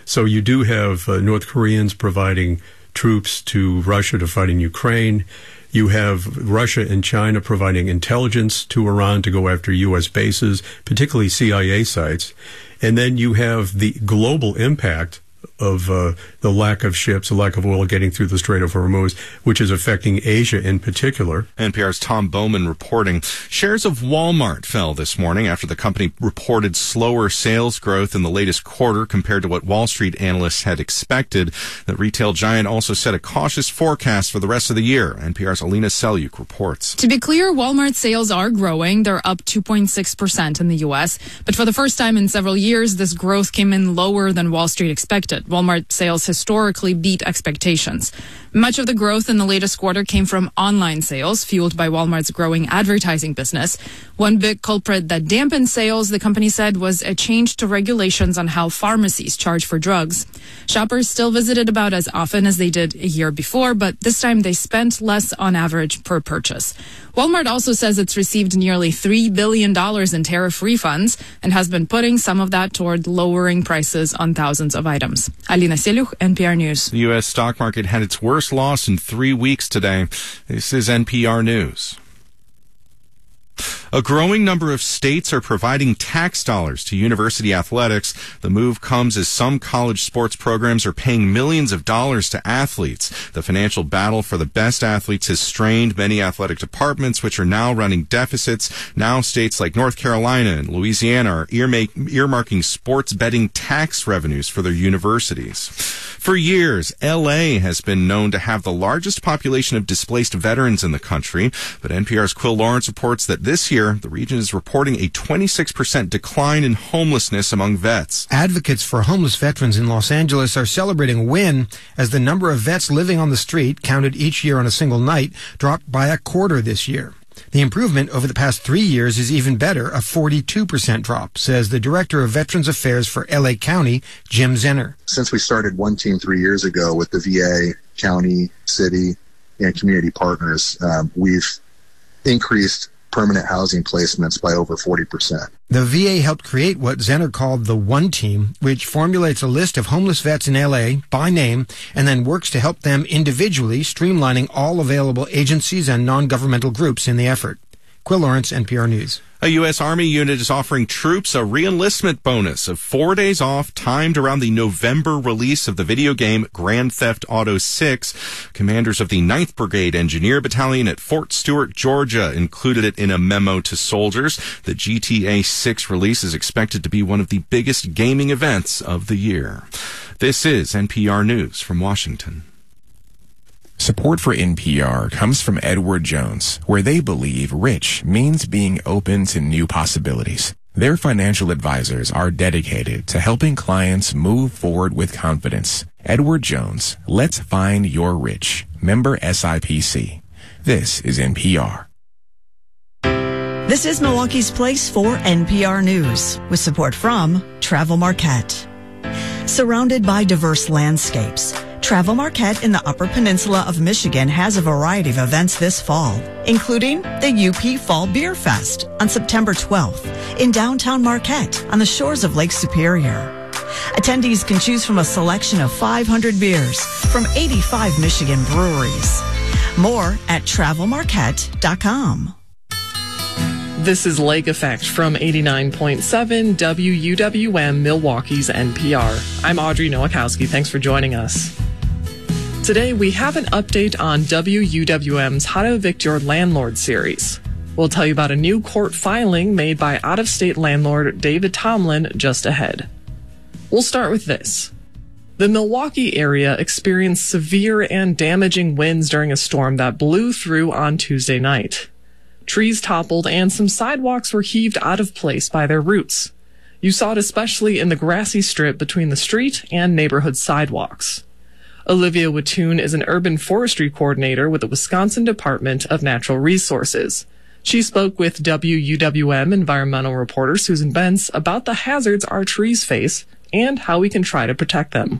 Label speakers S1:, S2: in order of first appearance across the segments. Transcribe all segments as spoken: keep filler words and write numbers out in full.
S1: So you do have uh, North Koreans providing troops to Russia to fight in Ukraine. You have Russia and China providing intelligence to Iran to go after U S bases, particularly C I A sites. And then you have the global impact of uh, the lack of ships, the lack of oil getting through the Strait of Hormuz, which is affecting Asia in particular.
S2: N P R's Tom Bowman reporting. Shares of Walmart fell this morning after the company reported slower sales growth in the latest quarter compared to what Wall Street analysts had expected. The retail giant also set a cautious forecast for the rest of the year. N P R's Alina Selyuk reports.
S3: To be clear, Walmart sales are growing. They're up two point six percent in the U S. But for the first time in several years, this growth came in lower than Wall Street expected. Walmart sales historically beat expectations. Much of the growth in the latest quarter came from online sales, fueled by Walmart's growing advertising business. One big culprit that dampened sales, the company said, was a change to regulations on how pharmacies charge for drugs. Shoppers still visited about as often as they did a year before, but this time they spent less on average per purchase. Walmart also says it's received nearly three billion dollars in tariff refunds and has been putting some of that toward lowering prices on thousands of items. Alina Selyuk, N P R News.
S2: The U S stock market had its worst loss in three weeks today. This is N P R News. A growing number of states are providing tax dollars to university athletics. The move comes as some college sports programs are paying millions of dollars to athletes. The financial battle for the best athletes has strained many athletic departments, which are now running deficits. Now states like North Carolina and Louisiana are earmark- earmarking sports betting tax revenues for their universities. For years, L A has been known to have the largest population of displaced veterans in the country, but N P R's Quill Lawrence reports that this year, the region is reporting a twenty-six percent decline in homelessness among vets.
S4: Advocates for homeless veterans in Los Angeles are celebrating a win as the number of vets living on the street, counted each year on a single night, dropped by a quarter this year. The improvement over the past three years is even better, a forty-two percent drop, says the Director of Veterans Affairs for L A County, Jim Zenner.
S5: Since we started One Team three years ago with the V A, county, city, and community partners, um, we've increased permanent housing placements by over forty percent.
S4: The V A helped create what Zenner called the One Team, which formulates a list of homeless vets in L A by name and then works to help them individually, streamlining all available agencies and non-governmental groups in the effort. Quill Lawrence, N P R News.
S2: A U S Army unit is offering troops a re-enlistment bonus of four days off timed around the November release of the video game Grand Theft Auto six. Commanders of the ninth Brigade Engineer Battalion at Fort Stewart, Georgia included it in a memo to soldiers. The G T A six release is expected to be one of the biggest gaming events of the year. This is N P R News from Washington.
S6: Support for N P R comes from Edward Jones, where they believe rich means being open to new possibilities. Their financial advisors are dedicated to helping clients move forward with confidence. Edward Jones, let's find your rich. Member S I P C. This is N P R.
S7: This is Milwaukee's Place for N P R News, with support from Travel Marquette. Surrounded by diverse landscapes, Travel Marquette in the Upper Peninsula of Michigan has a variety of events this fall, including the U P Fall Beer Fest on September twelfth in downtown Marquette on the shores of Lake Superior. Attendees can choose from a selection of five hundred beers from eighty-five Michigan breweries. More at travel marquette dot com.
S8: This is Lake Effect from eighty-nine point seven W U W M, Milwaukee's N P R. I'm Audrey Nowakowski. Thanks for joining us. Today, we have an update on W U W M's How to Evict Your Landlord series. We'll tell you about a new court filing made by out-of-state landlord David Tomlin just ahead. We'll start with this. The Milwaukee area experienced severe and damaging winds during a storm that blew through on Tuesday night. Trees toppled and some sidewalks were heaved out of place by their roots. You saw it especially in the grassy strip between the street and neighborhood sidewalks. Olivia Wattoon is an urban forestry coordinator with the Wisconsin Department of Natural Resources. She spoke with W U W M environmental reporter Susan Bentz about the hazards our trees face and how we can try to protect them.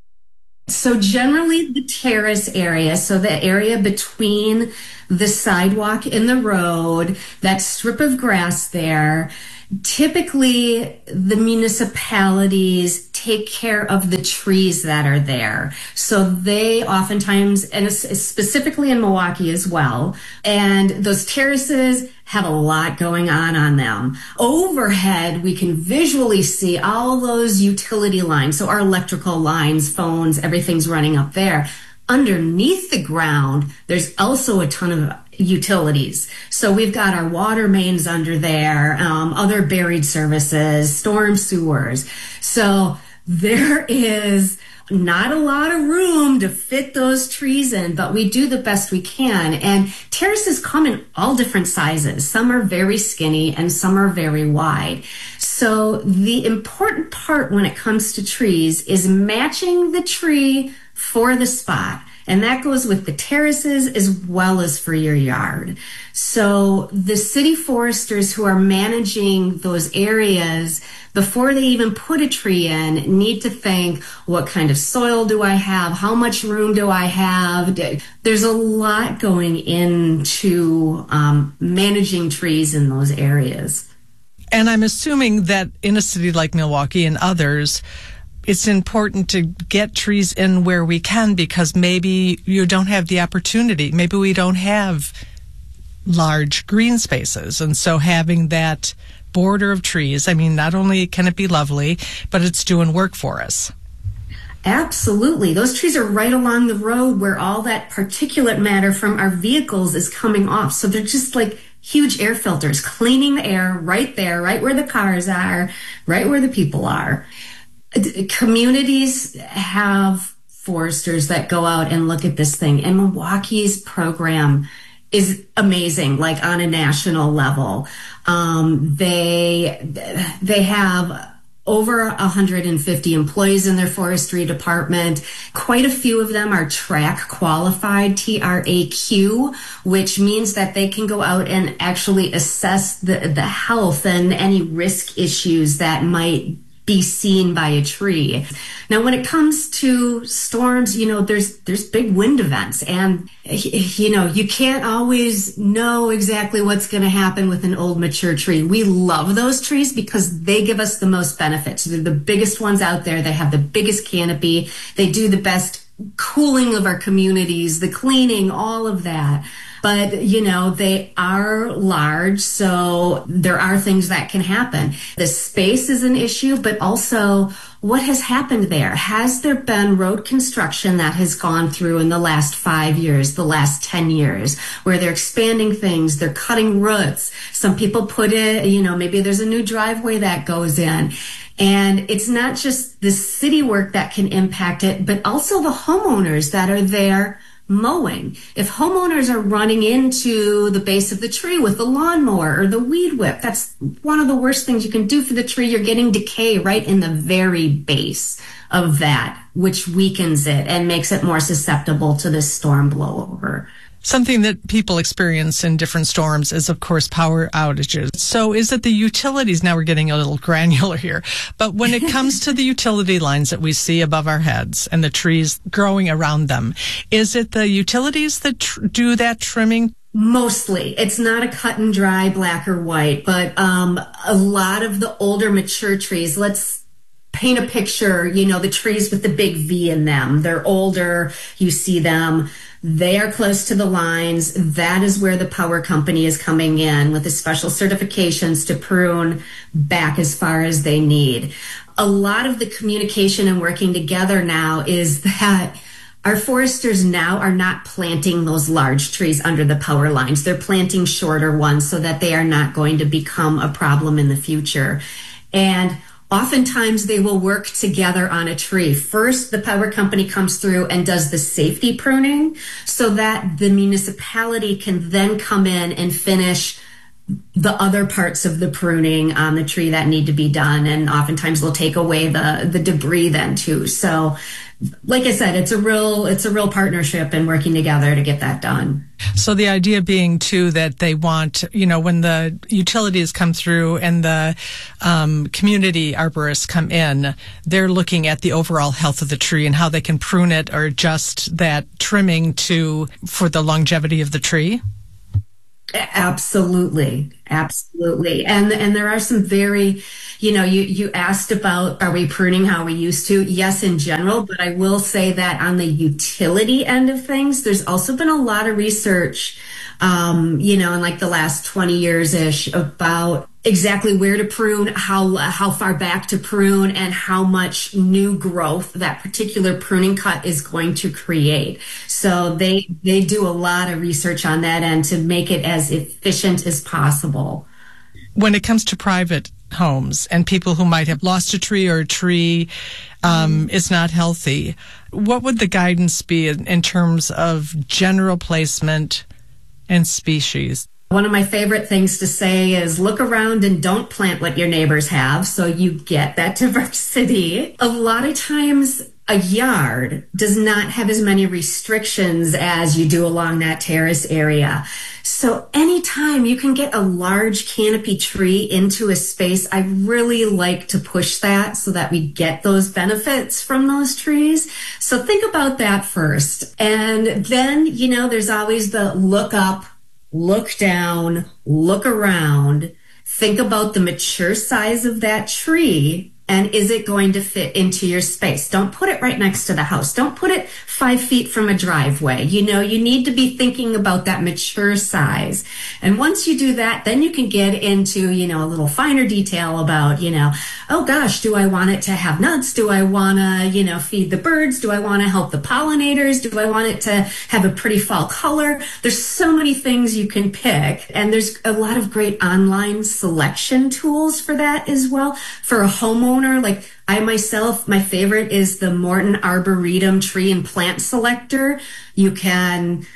S9: So generally the terrace area, so the area between the sidewalk and the road, that strip of grass there, typically the municipalities take care of the trees that are there. So they oftentimes, and specifically in Milwaukee as well, and those terraces have a lot going on on them. Overhead, we can visually see all those utility lines. So our electrical lines, phones, everything's running up there. Underneath the ground, there's also a ton of utilities. So we've got our water mains under there, um, other buried services, storm sewers. So there is not a lot of room to fit those trees in, but we do the best we can. And terraces come in all different sizes. Some are very skinny and some are very wide. So the important part when it comes to trees is matching the tree for the spot. And that goes with the terraces as well as for your yard. So the city foresters who are managing those areas, before they even put a tree in, need to think, what kind of soil do I have? How much room do I have? There's a lot going into um, managing trees in those areas.
S10: And I'm assuming that in a city like Milwaukee and others, it's important to get trees in where we can, because maybe you don't have the opportunity. Maybe we don't have large green spaces. And so having that border of trees, I mean, not only can it be lovely, but it's doing work for us.
S9: Absolutely. Those trees are right along the road where all that particulate matter from our vehicles is coming off. So they're just like huge air filters, cleaning the air right there, right where the cars are, right where the people are. Communities have foresters that go out and look at this thing, and Milwaukee's program is amazing, like on a national level. Um, they they have over one hundred fifty employees in their forestry department. Quite a few of them are track qualified, T R A Q, which means that they can go out and actually assess the, the health and any risk issues that might be seen by a tree. Now, when it comes to storms, you know, there's there's big wind events, and you know, you can't always know exactly what's going to happen with an old mature tree. We love those trees because they give us the most benefits. They're the biggest ones out there. They have the biggest canopy. They do the best cooling of our communities, the cleaning, all of that. But, you know, they are large, so there are things that can happen. The space is an issue, but also what has happened there? Has there been road construction that has gone through in the last five years, the last ten years, where they're expanding things, they're cutting roots? Some people put it, you know, maybe there's a new driveway that goes in. And it's not just the city work that can impact it, but also the homeowners that are there mowing. If homeowners are running into the base of the tree with the lawnmower or the weed whip, that's one of the worst things you can do for the tree. You're getting decay right in the very base of that, which weakens it and makes it more susceptible to this storm blowover.
S10: Something that people experience in different storms is, of course, power outages. So is it the utilities? Now we're getting a little granular here. But when it comes to the utility lines that we see above our heads and the trees growing around them, is it the utilities that tr- do that trimming?
S9: Mostly. It's not a cut and dry black or white, but um, a lot of the older mature trees, let's paint a picture, you know, the trees with the big V in them. They're older. You see them. They are close to the lines. That is where the power company is coming in with the special certifications to prune back as far as they need. A lot of the communication and working together now is that our foresters now are not planting those large trees under the power lines. They're planting shorter ones so that they are not going to become a problem in the future. And oftentimes they will work together on a tree. First, the power company comes through and does the safety pruning so that the municipality can then come in and finish the other parts of the pruning on the tree that need to be done. And oftentimes they'll take away the, the debris then too. So like I said, it's a real, it's a real partnership and working together to get that done.
S10: So the idea being too that they want, you know, when the utilities come through and the um, community arborists come in, they're looking at the overall health of the tree and how they can prune it or adjust that trimming to for the longevity of the tree.
S9: Absolutely. Absolutely. And, and there are some very, you know, you, you asked about, are we pruning how we used to? Yes, in general, but I will say that on the utility end of things, there's also been a lot of research, um, you know, in like the last twenty years ish about exactly where to prune, how, how far back to prune, and how much new growth that particular pruning cut is going to create. So they, they do a lot of research on that end to make it as efficient as possible.
S10: When it comes to private homes and people who might have lost a tree or a tree um, is not healthy, what would the guidance be in, in terms of general placement and species?
S9: One of my favorite things to say is look around and don't plant what your neighbors have, so you get that diversity. A lot of times a yard does not have as many restrictions as you do along that terrace area. So anytime you can get a large canopy tree into a space, I really like to push that so that we get those benefits from those trees. So think about that first. And then, you know, there's always the look up, look down, look around, think about the mature size of that tree, and is it going to fit into your space? Don't put it right next to the house. Don't put it five feet from a driveway. You know, you need to be thinking about that mature size. And once you do that, then you can get into, you know, a little finer detail about, you know, oh gosh, do I want it to have nuts? Do I want to, you know, feed the birds? Do I want to help the pollinators? Do I want it to have a pretty fall color? There's so many things you can pick. And there's a lot of great online selection tools for that as well. For a homeowner, like I myself, my favorite is the Morton Arboretum Tree and Plant Selector. You can,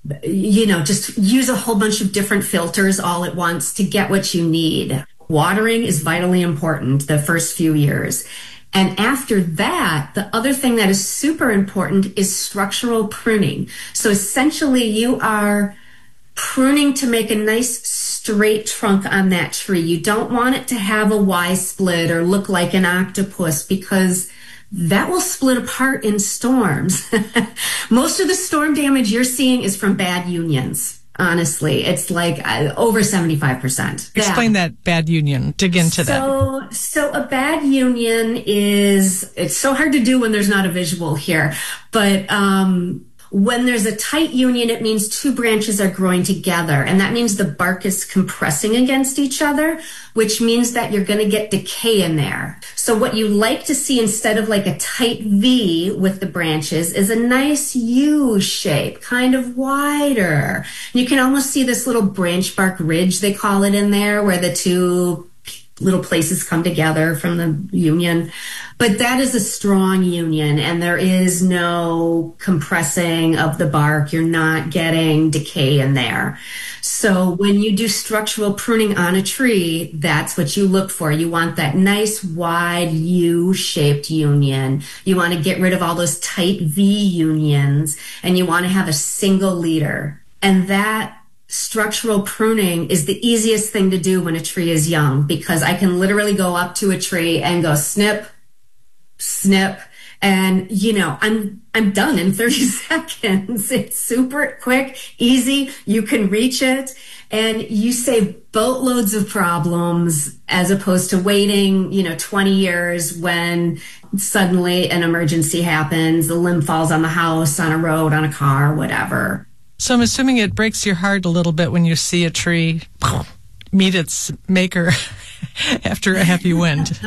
S9: you know, just use a whole bunch of different filters all at once to get what you need. Watering is vitally important the first few years. And after that, the other thing that is super important is structural pruning. So essentially you are pruning to make a nice straight trunk on that tree. You don't want it to have a Y split or look like an octopus because that will split apart in storms. Most of the storm damage you're seeing is from bad unions. Honestly, it's like uh, over seventy-five percent.
S10: Explain bad. that bad union. Dig into
S9: so,
S10: that.
S9: So a bad union is, it's so hard to do when there's not a visual here, but, um, when there's a tight union, it means two branches are growing together, and that means the bark is compressing against each other, which means that you're going to get decay in there. So what you like to see instead of like a tight V with the branches is a nice U shape, kind of wider. You can almost see this little branch bark ridge, they call it in there, where the two little places come together from the union. But that is a strong union, and there is no compressing of the bark. You're not getting decay in there. So when you do structural pruning on a tree, that's what you look for. You want that nice wide U-shaped union. You want to get rid of all those tight V unions, and you want to have a single leader. And that structural pruning is the easiest thing to do when a tree is young, because I can literally go up to a tree and go snip, snip, and you know, I'm I'm done in thirty seconds. It's super quick, easy, you can reach it, and you save boatloads of problems as opposed to waiting, you know, twenty years when suddenly an emergency happens, the limb falls on the house, on a road, on a car, whatever.
S10: So I'm assuming it breaks your heart a little bit when you see a tree meet its maker after a heavy wind.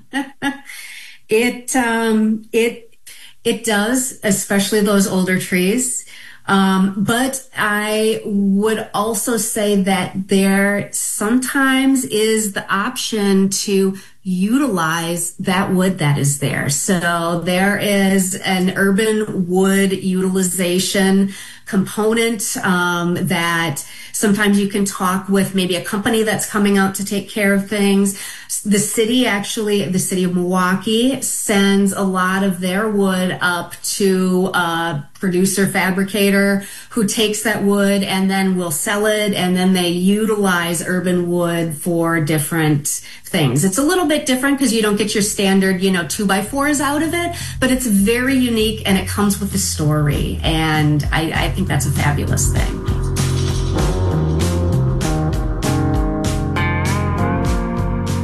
S9: It um it it does, especially those older trees. Um, but I would also say that there sometimes is the option to utilize that wood that is there. So there is an urban wood utilization component um, that sometimes you can talk with maybe a company that's coming out to take care of things. The city actually, the city of Milwaukee sends a lot of their wood up to a producer fabricator who takes that wood and then will sell it, and then they utilize urban wood for different things. It's a little bit different because you don't get your standard, you know, two by fours out of it, but it's very unique and it comes with a story. And I, I think that's a fabulous thing.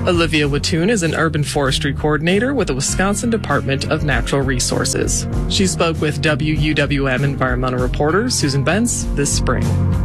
S8: Olivia Wattoon is an urban forestry coordinator with the Wisconsin Department of Natural Resources. She spoke with W U W M environmental reporter Susan Bentz this spring.